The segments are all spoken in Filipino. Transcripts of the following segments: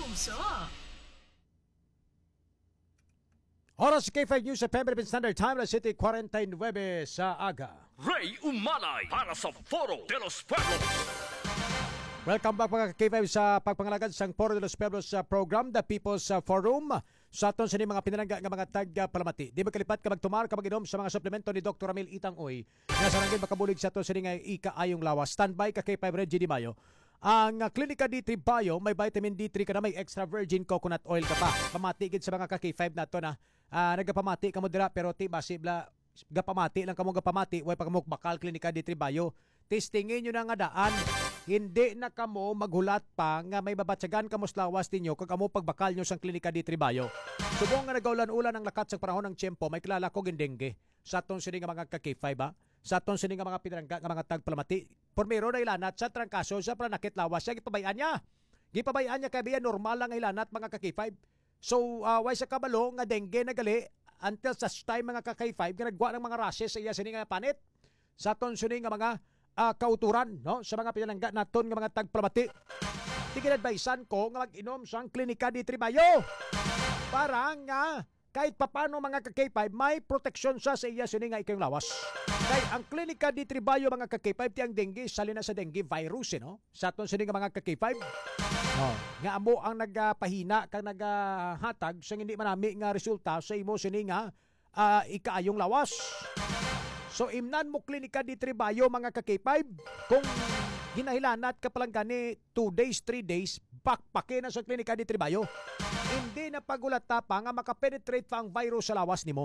Sa Oras K5 News sa Philippine Standard Time, na City 49 sa aga. Ray Umanay para sa Foro de los Pueblos. Welcome back mga K5 sa pagpangalagad sa Foro de los Pueblos sa program, The People's Forum. Sa aton sa mga pinalangga nga mga tag-palamati. Di magkalipat ka magtumar ka mag-inom sa mga suplemento ni Dr. Ramil Itang Uy. Nga sa nanggin makabulig sa aton sa nga ikaayong lawas. Standby ka K5 Reggie Di Mayo. Ang Clinica D3 Bio, may vitamin D3 ka na, may extra virgin coconut oil ka pa. Pamatigid sa mga ka-K5 na ito na nagapamati ka mo dira pero ti basibla gapamati lang kamo gapamati way pag bakal Clinica D3 Bio. Testingin nyo na nga daan. Hindi na kamo maghulat pa nga may babatsagan kamo sa lawas ninyo kag amo pagbakal nyo sang Clinica D3 Bio. Subong nga nagaulan-ulan ang lakat sa panahon ng tiyempo, may kilala ko gindengge sa atong sini nga mga ka-K5 ba? Sa aton sini nga mga pinarangga nga mga tagpalamati. Pormero na ilanat sa trangkaso sa pranakit lawas siya gipabayaan niya. Gipabayaan niya kay biya normal lang ilanat mga ka-K5. So way sa kabalo nga dengue na gali until sa time mga ka-K5 nga nagwa ng mga rashes sa iya sini nga panit. Sa aton sini nga mga kauturan no sa mga pinalangga naton nga mga tagpalamati. Tiginadvisean ko nga mag-inom sang Clinica D3 Bio para nga kahit papano mga ka-K5 may proteksyon sa iya sini nga ikayong lawas. Kay ang Clinica D3 Bio mga ka-K5 ti ang dengue sali na sa dengue virus no. Sa aton sini nga mga ka-K5 nga amo ang nagpahina kang naghatag sa hindi manami nga resulta sa imo sini nga ikaayong lawas. So imnan mo Clinica D3 Bio mga ka-K5 kung ginahilanat ka palang gani 2 days, 3 days, bakpake na sa Clinica D3 Bio. Hindi na pagulata pa nga makapenetrate pa ang virus sa lawas nimo.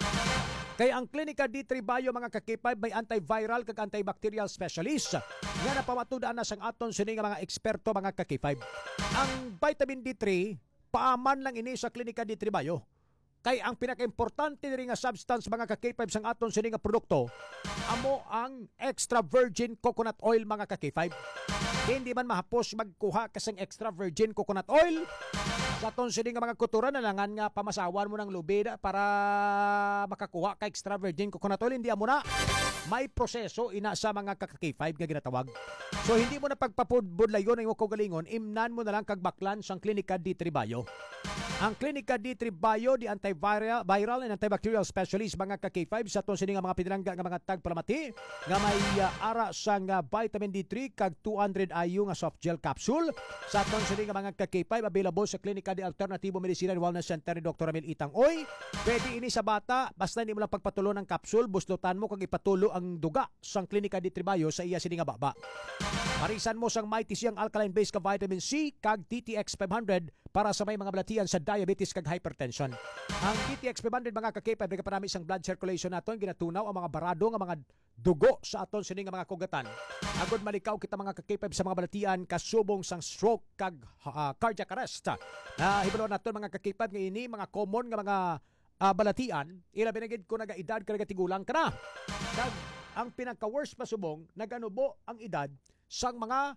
Kaya ang Clinica D3 Bio mga ka-K5 may antiviral kag antibacterial specialist nga napamatudan na sang aton sini nga mga eksperto mga ka-K5. Ang vitamin D3 paaman lang ini sa Clinica D3 Bio. Kay ang pinakaimportante diri nga substance mga ka-K5 sang aton sini nga produkto amo ang extra virgin coconut oil mga ka-K5. Hindi man mahapos magkuha kasing extra virgin coconut oil. Sa aton sini nga mga kuturan nalangan nga pamasawan mo ng lubida para makakuha ka extra virgin coconut oil, hindi mo na. May proseso ina sa mga ka-K5 nga ginatawag. So hindi mo na pagpapudbudlayon ang imo kaugalingon, imnan mo na lang kag baklan sang Clinica D3 Bio. Ang Clinica D3 Bio di antiviral and antibacterial specialist mga ka-K5 sa aton sini nga mga pinalangga nga mga tagpalamati nga may ara sang vitamin D3 kag 200 IU nga soft gel capsule. Sa aton sini nga mga ka-K5 available sa Clinica di Alternativo Medicina and Wellness Center ni Dr. Ramil Itang Uy. Pwede ini sa bata basta hindi mo lang pagpatulo ng capsule, buslutan mo kag ipatulo ang duga sang Clinica D3 Bio sa iya sini nga baba. Parisan mo sang mighty siyang alkaline-based ka vitamin C kag TTX 500 para sa may mga balatian sa diabetes kag hypertension. Ang TTX 500 mga ka-K5 nagaparami sang blood circulation naton, ginatunaw ang mga barado nga mga dugo sa aton sini nga mga kugatan. Agod malikaw kita mga ka-K5 sa mga balatian kasubong sang stroke kag cardiac arrest. Hibalo naton mga ka-K5 nga ini mga common nga mga balatian, ilabi na gid ko naga-edad ka nagatigulang ka na. Kag ang pinaka-worst pa subong naganubo ang edad sang mga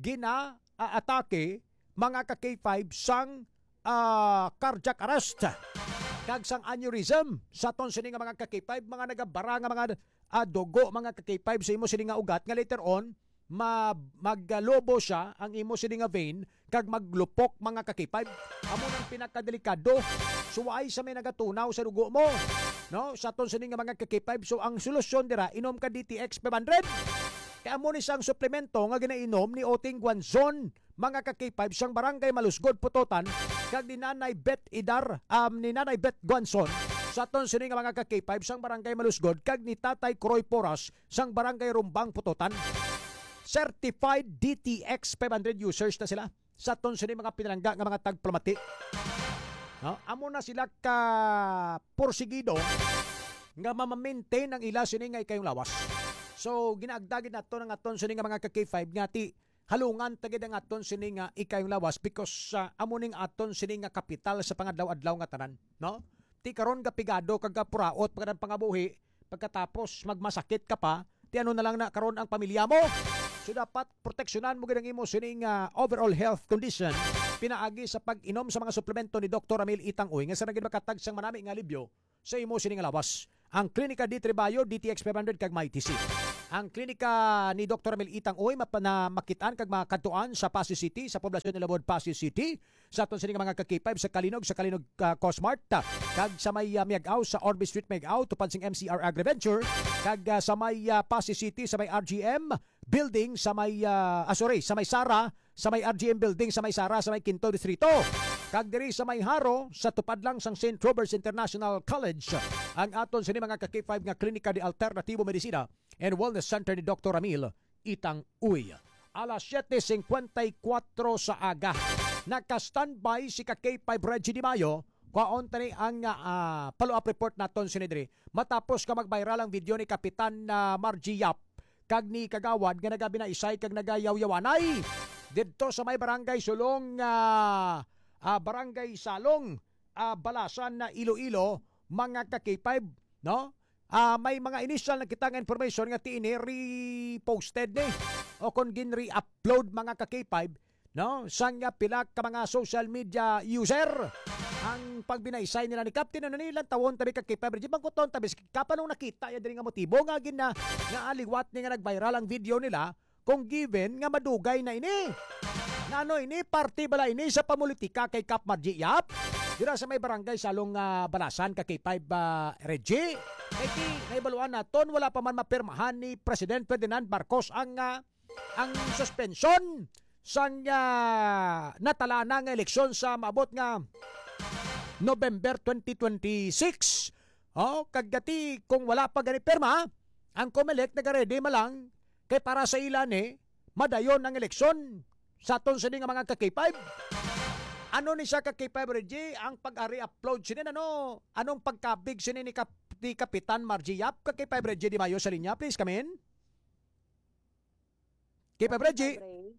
gina-atake mga ka-K5 sang cardiac arrest kag sang aneurysm sa aton sini nga mga ka-K5 mga nagabara nga mga dugo mga ka-K5 sa imo sini nga ugat nga later on maglobo siya ang imo sini nga vein kag maglupok mga ka-K5 amo nang pinakadelikado suway sa may nagatunaw sa dugo mo no sa aton sini nga mga ka-K5. So ang solusyon dira inom ka DTX 500. Kaya mo ni sang suplemento nga ginainom ni Oting Guanzon mga ka-K5 sang barangay Malusgod Putotan kag ni Nanay Bet Idar ni Nanay Bet Guanzon sa aton sini nga mga ka-K5 sang barangay Malusgod kag ni Tatay Croy Poras sang barangay Rumbang Putotan. Certified DTX 500 users na sila sa aton sini mga pinalangga nga mga tagpalamati. No? Amo na sila ka porsigido nga mamaintain ang ila sini nga ikayong lawas. So ginaagdagin nato ng aton sini nga mga ka-K5 nga ti halungan tagid ang aton sini nga ikayong lawas because amo ning aton sini nga kapital sa pangadlaw-adlaw nga tanan, no? Ti karon gapigado kag puraot pagkadang pangabuhi pagkatapos magmasakit ka pa, ti ano na lang na karon ang pamilya mo. So dapat proteksyonan mo gid ang imo sini nga overall health condition pinaagi sa pag-inom sa mga suplemento ni Dr. Ramil Itang Uy nga sa naging makatag sang manami nga libyo sa imo sini nga lawas. Ang Clinica D3 Bio, DTX 500 kag Mighty C. ang klinika ni Dr. Amel Itang Uy na makitaan kag makadtuan sa Pasig City, sa poblasyon ni Labod, Pasig City. Sa aton sining mga kakipay sa Kalinog Cosmart, kag sa may Miagaw sa Orbe Street Miagaw tupad sing MCR Agriventure, kag sa may Pasig City sa may RGM building sa may sa may Sara, sa may RGM building sa may Sara sa may Quinto Distrito. Kag diri sa may Haro sa tupad lang sang St. Robert's International College ang aton sini mga ka-K5 nga klinika de Alternativo Medicina and Wellness Center ni Dr. Amel Itang Uy. Alas 7:54 sa aga. Naka-standby si ka-K5 Reggie Di Mayo. Kwaon tani ang follow-up report naton sinidri. Matapos ka mag-viral ang video ni Kapitan Margie Yap kag ni Kagawad nga nagabi na isay kag nagayaw-yawanay didto sa may barangay Sulong Barangay Salong, Balasan na Iloilo, mga ka-K5, no? May mga initial na kitang information nga tiini reposted ni o kon gin-re-upload mga ka-K5, no? Sang pila ka mga social media user ang pagbinaysay nila ni Captain ano nilang tawon tabi ka-K5 di bang kuton tabi kapanong nakita ya diri nga motibo nga gin na aliwat ni nga nag-viral ang video nila kung given nga madugay na ini. Nano ini party bala ini sa pamulitika kay Kap Margie Yap dira sa may barangay Salong Balasan ka K5 Reggie. Kay ti naibaluan naton wala pa man mapirmahan ni President Ferdinand Marcos ang suspension sang natala na nga eleksyon sa maabot nga November 2026. Kagati kung wala pa gani perma, ang COMELEC nagaredy malang kay para sa ilan madayon ang eleksyon sa aton sa nga mga ka-K5. Ano ni siya ka-K5 Reggie ang pag-re-upload sinin anong pagkabig sinin ni Kapitan Margie Yap ka-K5 Reggie Di Mayo sa linya, please come in. K5 Reggie.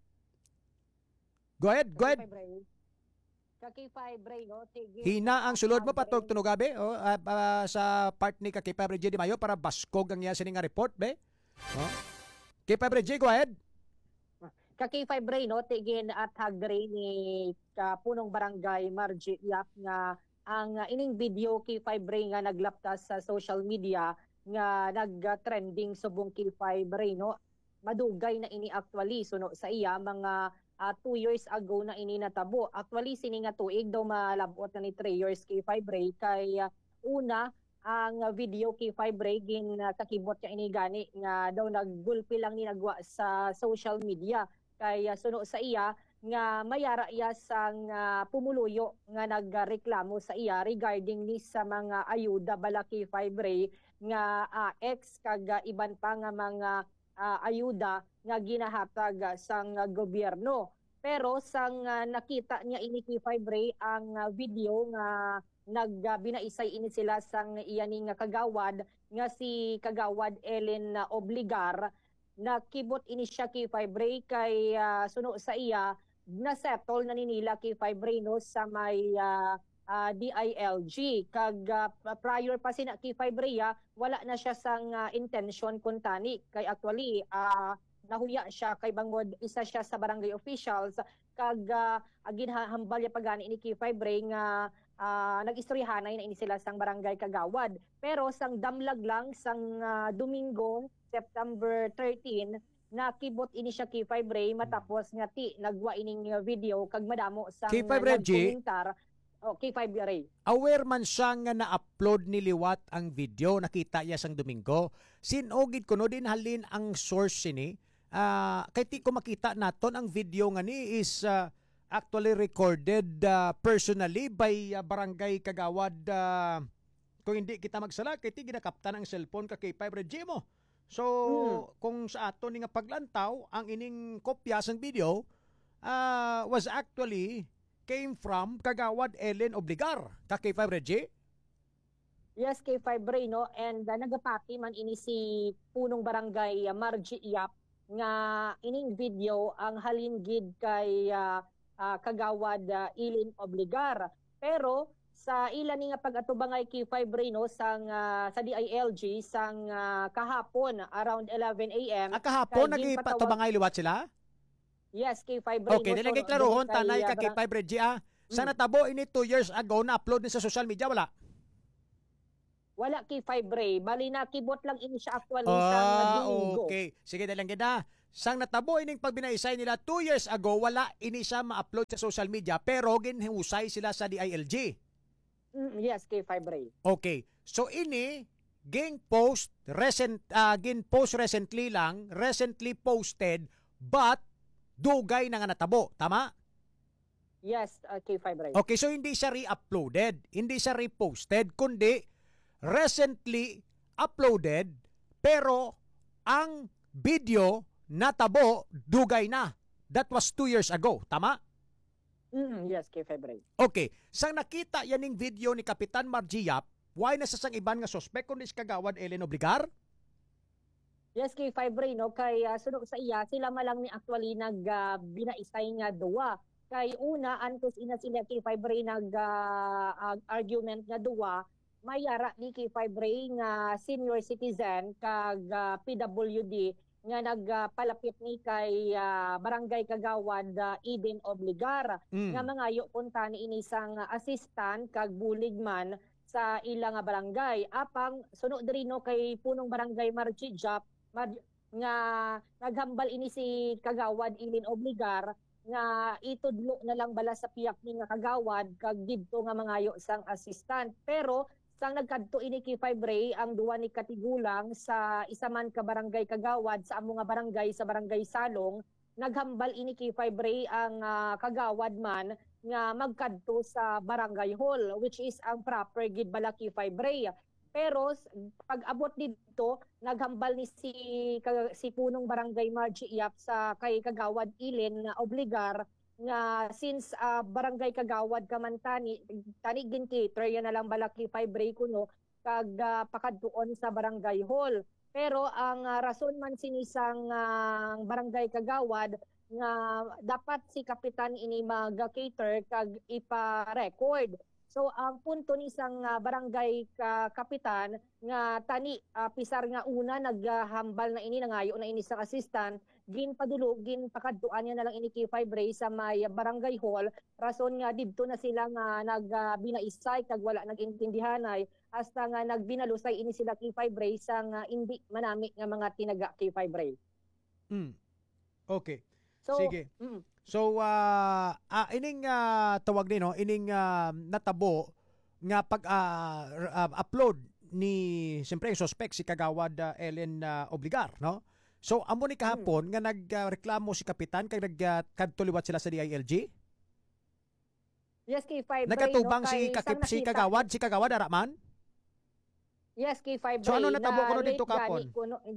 Go ahead. Kaki Ray, no? Hina ang sulod mo patog tunugabe sa part ni Kaki Reggie Di Mayo para baskog ang iya sining nga report be. Kaki Reggie, go ahead. Kaki Ray, no? Tigin at hagre ni punong barangay Margie Yap nga ang ining video Kaki Ray nga naglaptas sa social media nga nag-trending subong Kaki Ray, no? Madugay na ini actually suno sa iya mga 2 years ago na ini natabo. Actually, sini nga tuig daw malabot na ni 3 years kay Ray kay una ang video kay Ray gin kakibot niya ini gani nga daw naggulpi lang ni nagwa sa social media kay suno sa iya nga mayara iya sang pumuluyo nga nagreklamo sa iya regarding ni sa mga ayuda bala kay Ray nga ex kag iban pa nga mga ayuda nga ginahatag sang gobyerno. Pero sang nakita niya ini kay Ray ang video nga nagbinaisay ini sila sang iyaning kagawad nga si Kagawad Ellen Obligar, nakibot ini siya kay Ray kay suno sa iya na settle na nila kay Ray no sa may DILG kag prior pa sina kay Ray wala na siya sang intention kuntani kay actually nahuya siya kay bangod isa siya sa barangay officials kag ginhambal ya pagani ni kay Ray nga nag-istoryahanay na ini sila sang barangay Kagawad. Pero sang damlag lang sang Domingo, September 13, nakibot ini siya kay Ray matapos nga ti nagwa ining video kag madamo sang nagkomentar. Kay Ray. Aware man siya nga na-upload ni Liwat ang video, nakita niya sang Domingo. Sinogid ko no din halin ang source ni. Kay ti ko makita naton ang video nga ni is actually recorded personally by Barangay Kagawad. Kung hindi kita magsala, kay ti ginakaptan ang cellphone ka kay Reggie mo. So, kung sa aton nga paglantaw, ang ining kopya sang video was actually came from Kagawad Ellen Obligar. Ka kay Reggie? Yes, kay Ray, no? And nagapati man ini si punong barangay Margie Yap nga ining video ang halinggid kay Kagawad Ellen Obligar. Pero sa ilan nga pag-atubangay kay Ray, no, sang sa DILG sang kahapon around 11 AM. Kahapon nagipatubangay liwat sila? Yes, kay Ray. Okay, nilagay klarohon tanay ka kay Reggie. Sa natabo ini 2 years ago na upload ni sa social media wala? wala kay Ray. Bali na kibot lang ini siya actually sa Domingo. Okay. Sige na lang gina. Sang natabo ining pagbinaisay nila 2 years ago, wala ini siya ma-upload sa social media pero ginhusay sila sa DILG. Yes, kay Ray. Okay. So ini ging post recently lang, recently posted but dugay na nga natabo, tama? Yes, kay Ray. Okay, so hindi siya re-uploaded, hindi siya reposted, kundi recently uploaded pero ang video natabo dugay na. That was 2 years ago, tama? Yes, kay Ray. Okay, sang nakita yaning video ni Kapitan Margie Yap, why na sa sang iban nga suspect kundi si Kagawad Ellen Obligar? Yes, kay Ray, no? Kay sunod sa iya, sila malang ni actually binaisay nga duwa. Kay una, antos ina sila kay Ray argument nga duwa, mayara ni kay Ray nga senior citizen kag PWD nga nagpalapit ni kay Barangay Kagawad Eden Obligar nga mangayo punta ni inisang assistant kag buligman sa ilang barangay. Apang sunod diri no kay punong barangay Margie Yap nga naghambal ini si Kagawad Eden Obligar nga itudlo na lang bala sa piyak ni nga Kagawad kag didto nga mangayo sang assistant. Pero sang nagkadto ini kay Ray ang duwa ni katigulang sa isa man ka barangay Kagawad sa amo nga barangay sa barangay Salong, naghambal ini kay Ray ang Kagawad man nga magkadto sa barangay hall which is ang proper gid bala kay Ray. Pero pag abot dito naghambal ni si punong barangay Margie Yap sa kay Kagawad Ellen Obligar nga since barangay Kagawad kamantani tanigin cater yan na lang balaki 5 break kuno kag pakadtuon sa barangay hall. Pero ang rason man sinisang barangay Kagawad nga dapat si kapitan ini mag-cater kag ipa-record. So ang punto ni isang barangay kapitan nga tani pisar nga una naghambal na ini nangayo na ini sa assistant ginpadulugin pakadtuan niya na lang ini kay Ray sa may barangay hall rason nga didto na sila nga nagbinaisay kag wala nagintindihanay hasta nga nagbinalusay ini sila kay Ray sa nga hindi manami nga mga tinaga kay Ray. Okay. So, sige. So ining tawag ni no, ining natabo nga pag upload ni siyempre yung suspect si Kagawad Ellen Obligar, no? So amo ni kahapon nga nagreklamo si kapitan kay nagkadtuliwat sila sa DILG? Yes, kay 5 Nagkatubang si Kagawad araman? Yes, kay 5 So ano natabo kuno dito kahapon?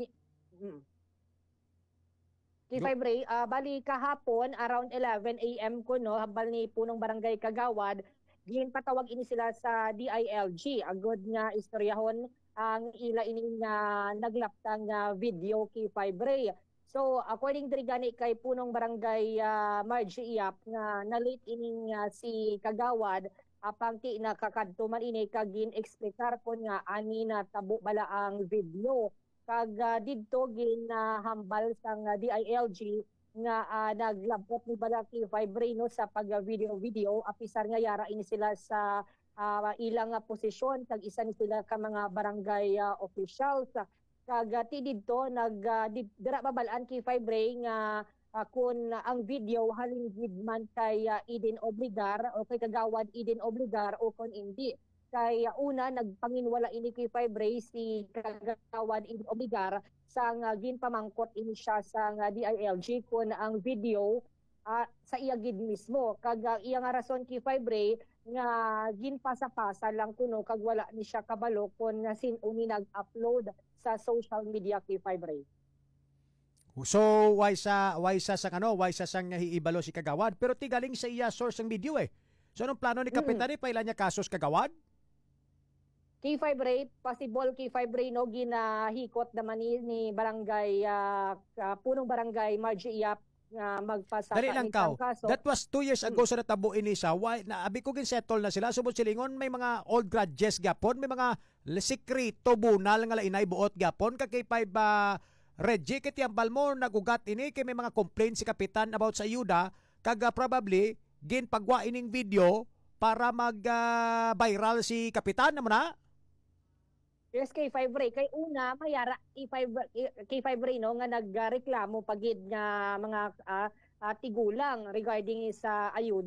Kay Ray, bali kahapon around 11 AM kuno habal ni punong barangay Kagawad ginpatawag ini sila sa DILG agod nga istoryahon ang ila ini nga naglaptang video kay Ray. So according diri gani kay punong barangay Margie Yap nga nalit ini si Kagawad apang ti nakakadto man ini kag gin-explicar kon nga ani na tabo bala ang video. Kag didto ginahambal sang DILG nga naglabot ni balaki Ray no sa pag-video apisar nga yara ini sila sa ilang posisyon kag isa ni sila ka mga barangay officials kag ti didto dira babalaan kay Ray nga kun ang video halin gid man kay Eden Obligar o kay Kagawad Eden Obligar o kon hindi. Kay una nagpanginwala ini kay Ray si Kagawad Eden Obligar sang ginpamangkot ini siya sa DILG kun ang video sa iya gid mismo kag iya nga rason kay Ray nga ginpasa-pasa lang kuno kag wala ni siya kabalo kun sin-uni nag-upload sa social media kay Ray. So why sa sang hiibalo si Kagawad pero ti galing sa iya source ng video eh. So anong plano ni kapitan pailan niya kasos Kagawad? Kay Ray, possible kay Ray no ginahikot naman ni barangay punong barangay Margie Yap nga magpasa dali lang kaw. That was 2 years ago sa natabo ini sa why na abi ko settle na sila subot silingon may mga old grudges gapon may mga sekreto bunal nga lainay buot gapon kay 5 Reggie kay tiambal mo nagugat ini kay may mga complaint si kapitan about sa ayuda kag probably ginpagwa ining video para mag viral si kapitan na mo na. Yes, K5 Ray. Kay una, mayara K5 Ray no, nga nagreklamo pagid nga mga tigulang regarding sa ayuda